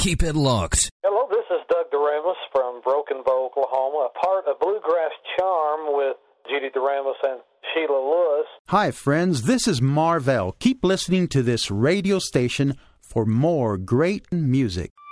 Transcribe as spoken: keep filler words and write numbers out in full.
Keep it locked. Hello, this is Doug DeRamos from Broken Bow, Oklahoma, a part of Bluegrass Charm with Judy DeRamos and Sheila Lewis. Hi, friends. This is Marvell. Keep listening to this radio station for more great music.